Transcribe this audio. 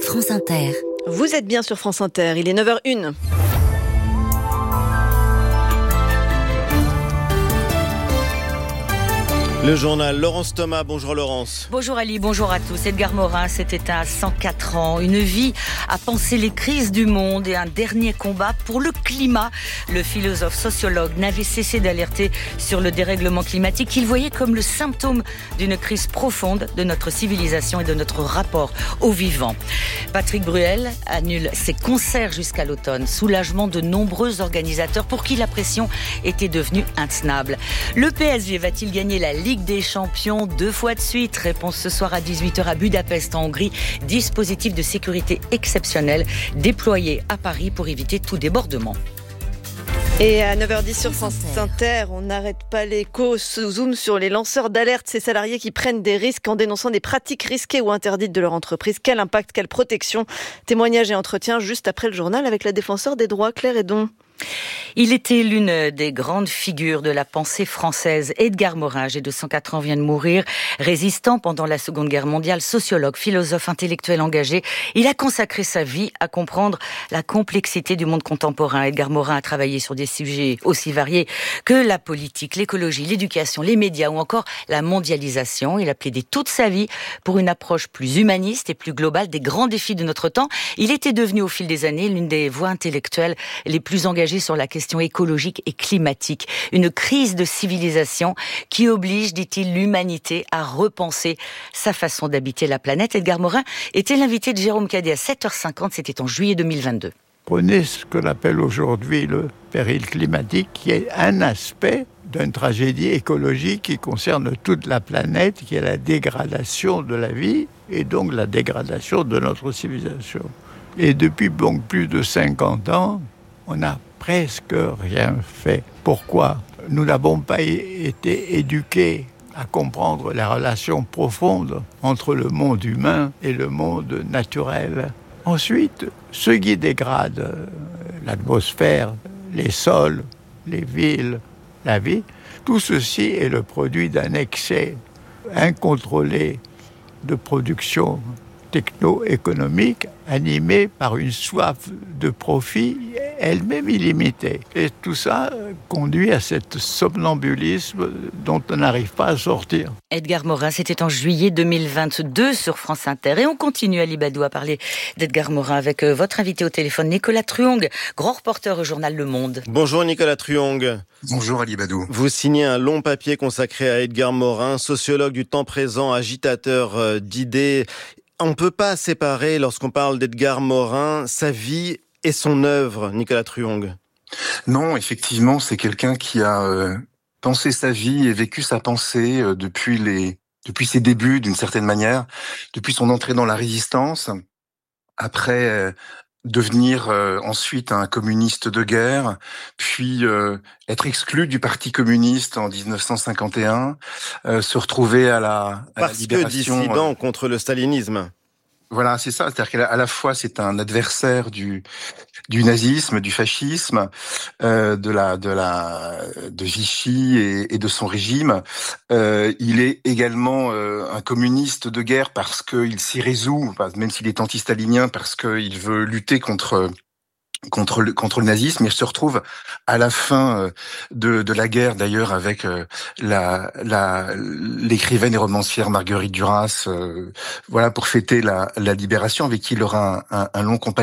France Inter. Vous êtes bien sur France Inter, il est 9h01. Le journal, Laurence Thomas, bonjour Laurence. Bonjour Ali, bonjour à tous. Edgar Morin s'était à 104 ans. Une vie à penser les crises du monde et un dernier combat pour le climat. Le philosophe sociologue n'avait cessé d'alerter sur le dérèglement climatique qu'il voyait comme le symptôme d'une crise profonde de notre civilisation et de notre rapport au vivant. Patrick Bruel annule ses concerts jusqu'à l'automne. Soulagement de nombreux organisateurs pour qui la pression était devenue intenable. Le PSG va-t-il gagner la Ligue des Champions 2 fois de suite? Réponse ce soir à 18h à Budapest en Hongrie. Dispositif de sécurité exceptionnel déployé à Paris pour éviter tout débordement. Et à 9h10 sur France Inter, on n'arrête pas l'écho, zoom sur les lanceurs d'alerte, ces salariés qui prennent des risques en dénonçant des pratiques risquées ou interdites de leur entreprise. Quel impact, quelle protection? Témoignages et entretiens juste après le journal avec la défenseure des droits, Claire Hédon. Il était l'une des grandes figures de la pensée française. Edgar Morin, âgé de 104 ans, vient de mourir. Résistant pendant la Seconde Guerre mondiale, sociologue, philosophe, intellectuel engagé, il a consacré sa vie à comprendre la complexité du monde contemporain. Edgar Morin a travaillé sur des sujets aussi variés que la politique, l'écologie, l'éducation, les médias ou encore la mondialisation. Il a plaidé toute sa vie pour une approche plus humaniste et plus globale des grands défis de notre temps. Il était devenu au fil des années l'une des voix intellectuelles les plus engagées sur la question écologique et climatique. Une crise de civilisation qui oblige, dit-il, l'humanité à repenser sa façon d'habiter la planète. Edgar Morin était l'invité de Jérôme Cadet à 7h50, c'était en juillet 2022. Prenez ce qu'on appelle aujourd'hui le péril climatique, qui est un aspect d'une tragédie écologique qui concerne toute la planète, qui est la dégradation de la vie et donc la dégradation de notre civilisation. Et depuis plus de 50 ans, on n'a presque rien fait. Pourquoi? Nous n'avons pas été éduqués à comprendre la relation profonde entre le monde humain et le monde naturel. Ensuite, ce qui dégrade l'atmosphère, les sols, les villes, la vie, tout ceci est le produit d'un excès incontrôlé de production techno-économique animée par une soif de profit elle-même illimitée. Et tout ça conduit à cet somnambulisme dont on n'arrive pas à sortir. Edgar Morin, c'était en juillet 2022 sur France Inter. Et on continue, Ali Badou, à parler d'Edgar Morin avec votre invité au téléphone, Nicolas Truong, grand reporter au journal Le Monde. Bonjour Nicolas Truong. Bonjour Ali Badou. Vous signez un long papier consacré à Edgar Morin, sociologue du temps présent, agitateur d'idées. On ne peut pas séparer, lorsqu'on parle d'Edgar Morin, sa vie et son œuvre, Nicolas Truong. Non, effectivement, c'est quelqu'un qui a pensé sa vie et vécu sa pensée depuis ses débuts, d'une certaine manière, depuis son entrée dans la résistance, après devenir ensuite un communiste de guerre, puis être exclu du Parti communiste en 1951, se retrouver à la libération. Parce que dissident contre le stalinisme. Voilà, c'est ça. C'est-à-dire qu'à la fois, c'est un adversaire du nazisme, du fascisme, de Vichy et de son régime. Il est également un communiste de guerre parce qu'il s'y résout, même s'il est anti-stalinien, parce qu'il veut lutter contre le nazisme. Il se retrouve à la fin de la guerre, d'ailleurs, avec l'écrivaine et romancière Marguerite Duras, pour fêter la libération, avec qui il aura un long compagnonnage.